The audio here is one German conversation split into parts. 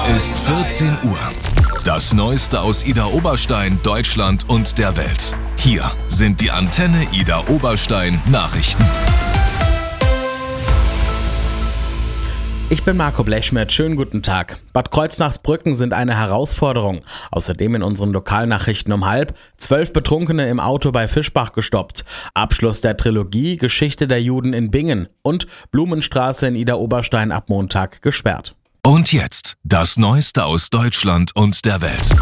ist 14 Uhr. Das Neueste aus Idar Oberstein, Deutschland und der Welt. Hier sind die Antenne Idar Oberstein Nachrichten. Ich bin Marco Blechschmidt, schönen guten Tag. Bad Kreuznachsbrücken sind eine Herausforderung. Außerdem in unseren Lokalnachrichten um 12 Betrunkene im Auto bei Fischbach gestoppt. Abschluss der Trilogie Geschichte der Juden in Bingen und Blumenstraße in Idar Oberstein ab Montag gesperrt. Und jetzt das Neueste aus Deutschland und der Welt.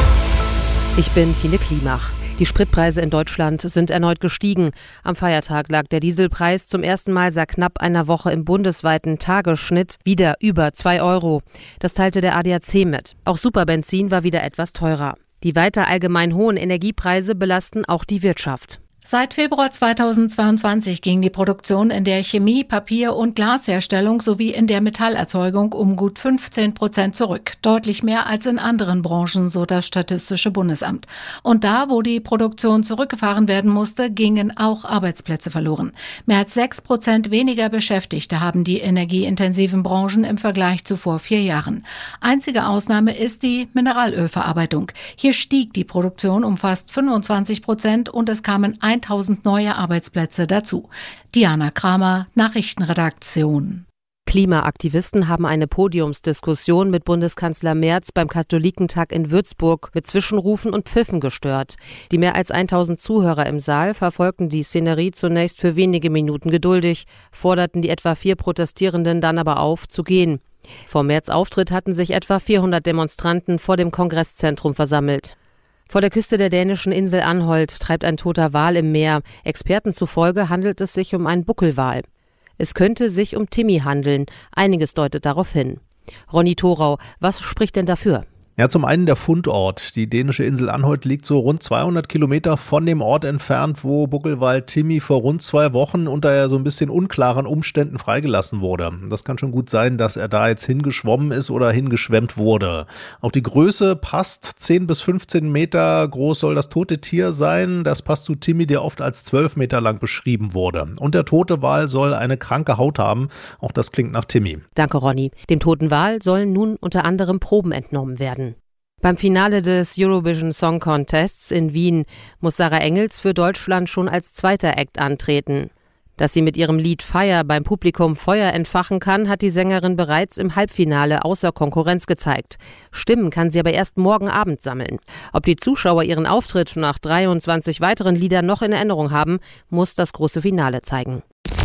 Ich bin Tine Klimach. Die Spritpreise in Deutschland sind erneut gestiegen. Am Feiertag lag der Dieselpreis zum ersten Mal seit knapp einer Woche im bundesweiten Tagesschnitt wieder über 2 Euro. Das teilte der ADAC mit. Auch Superbenzin war wieder etwas teurer. Die weiter allgemein hohen Energiepreise belasten auch die Wirtschaft. Seit Februar 2022 ging die Produktion in der Chemie-, Papier- und Glasherstellung sowie in der Metallerzeugung um gut 15% zurück. Deutlich mehr als in anderen Branchen, so das Statistische Bundesamt. Und da, wo die Produktion zurückgefahren werden musste, gingen auch Arbeitsplätze verloren. Mehr als 6% weniger Beschäftigte haben die energieintensiven Branchen im Vergleich zu vor 4 Jahren. Einzige Ausnahme ist die Mineralölverarbeitung. Hier stieg die Produktion um fast 25% und es kamen 1000 neue Arbeitsplätze dazu. Diana Kramer, Nachrichtenredaktion. Klimaaktivisten haben eine Podiumsdiskussion mit Bundeskanzler Merz beim Katholikentag in Würzburg mit Zwischenrufen und Pfiffen gestört. Die mehr als 1000 Zuhörer im Saal verfolgten die Szenerie zunächst für wenige Minuten geduldig, forderten die etwa 4 Protestierenden dann aber auf, zu gehen. Vor Merz' Auftritt hatten sich etwa 400 Demonstranten vor dem Kongresszentrum versammelt. Vor der Küste der dänischen Insel Anholt treibt ein toter Wal im Meer. Experten zufolge handelt es sich um einen Buckelwal. Es könnte sich um Timmy handeln. Einiges deutet darauf hin. Ronny Thorau, was spricht denn dafür? Ja, zum einen der Fundort. Die dänische Insel Anholt liegt so rund 200 Kilometer von dem Ort entfernt, wo Buckelwal Timmy vor rund 2 Wochen unter ja so ein bisschen unklaren Umständen freigelassen wurde. Das kann schon gut sein, dass er da jetzt hingeschwommen ist oder hingeschwemmt wurde. Auch die Größe passt. 10 bis 15 Meter groß soll das tote Tier sein. Das passt zu Timmy, der oft als 12 Meter lang beschrieben wurde. Und der tote Wal soll eine kranke Haut haben. Auch das klingt nach Timmy. Danke, Ronny. Dem toten Wal sollen nun unter anderem Proben entnommen werden. Beim Finale des Eurovision Song Contests in Wien muss Sarah Engels für Deutschland schon als zweiter Act antreten. Dass sie mit ihrem Lied Fire beim Publikum Feuer entfachen kann, hat die Sängerin bereits im Halbfinale außer Konkurrenz gezeigt. Stimmen kann sie aber erst morgen Abend sammeln. Ob die Zuschauer ihren Auftritt nach 23 weiteren Liedern noch in Erinnerung haben, muss das große Finale zeigen.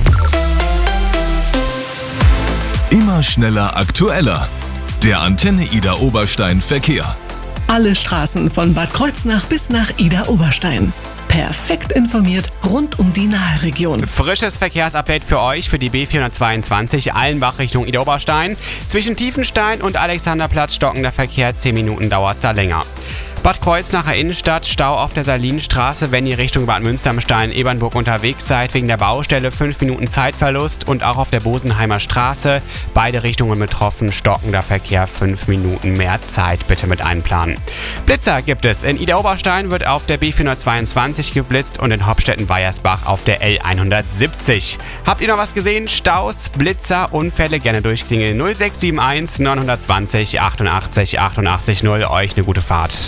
Immer schneller, aktueller. Der Antenne Idar Oberstein Verkehr. Alle Straßen von Bad Kreuznach bis nach Idar Oberstein. Perfekt informiert rund um die Nahe-Region. Frisches Verkehrsupdate für euch für die B422 Allenbach Richtung Idar Oberstein. Zwischen Tiefenstein und Alexanderplatz stockender Verkehr, 10 Minuten dauert es da länger. Bad Kreuznacher Innenstadt, Stau auf der Salinstraße, wenn ihr Richtung Bad Münster am Stein-Ebernburg unterwegs seid, wegen der Baustelle 5 Minuten Zeitverlust und auch auf der Bosenheimer Straße, beide Richtungen betroffen, stockender Verkehr, 5 Minuten mehr Zeit bitte mit einplanen. Blitzer gibt es. In Idar Oberstein wird auf der B422 geblitzt und in Hopstetten-Weiersbach auf der L170. Habt ihr noch was gesehen? Staus, Blitzer, Unfälle, gerne durchklingeln 0671 920 88 88 0. Euch eine gute Fahrt.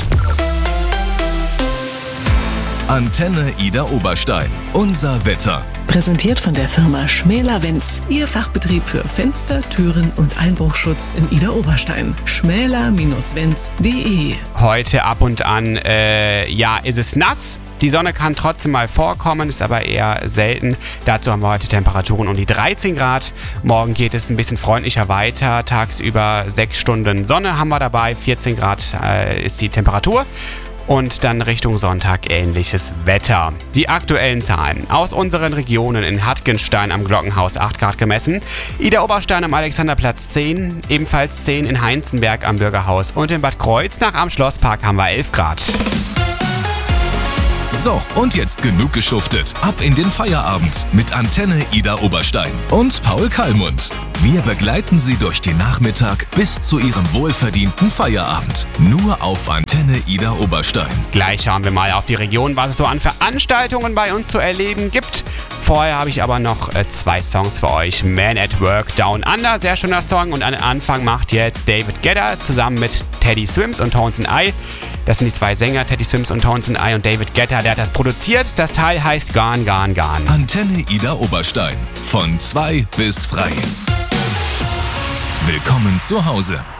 Antenne Idar Oberstein. Unser Wetter. Präsentiert von der Firma Schmäler-Wenz. Ihr Fachbetrieb für Fenster, Türen und Einbruchschutz in Idar Oberstein. schmäler-wenz.de. Heute ab und an, ist es nass. Die Sonne kann trotzdem mal vorkommen, ist aber eher selten. Dazu haben wir heute Temperaturen um die 13 Grad. Morgen geht es ein bisschen freundlicher weiter. Tagsüber 6 Stunden Sonne haben wir dabei. 14 Grad ist die Temperatur. Und dann Richtung Sonntag ähnliches Wetter. Die aktuellen Zahlen aus unseren Regionen: in Hattgenstein am Glockenhaus 8 Grad gemessen, Idar Oberstein am Alexanderplatz 10, ebenfalls 10 in Heinzenberg am Bürgerhaus und in Bad Kreuznach am Schlosspark haben wir 11 Grad. So, und jetzt genug geschuftet. Ab in den Feierabend mit Antenne Ida Oberstein und Paul Kallmund. Wir begleiten Sie durch den Nachmittag bis zu Ihrem wohlverdienten Feierabend. Nur auf Antenne Ida Oberstein. Gleich schauen wir mal auf die Region, was es so an Veranstaltungen bei uns zu erleben gibt. Vorher habe ich aber noch 2 Songs für euch. Man at Work, Down Under, sehr schöner Song. Und an den Anfang macht jetzt David Guetta zusammen mit Teddy Swims und Tones and I. Das sind die 2 Sänger, Teddy Swims und Tones and I, und David Guetta, der hat das produziert. Das Teil heißt Gone, Gone, Gone. Antenne Ida Oberstein. Von 2 bis frei. Willkommen zu Hause.